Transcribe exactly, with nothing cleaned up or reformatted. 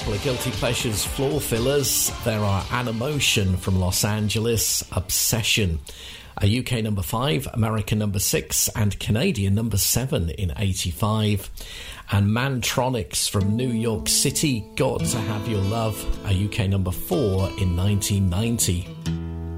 couple of Guilty Pleasures floor fillers. There are Animotion from Los Angeles, Obsession. A U K number five, American number six, and Canadian number seven in eighty-five. And Mantronics from New York City, Got to Have Your Love, a U K number four in nineteen ninety.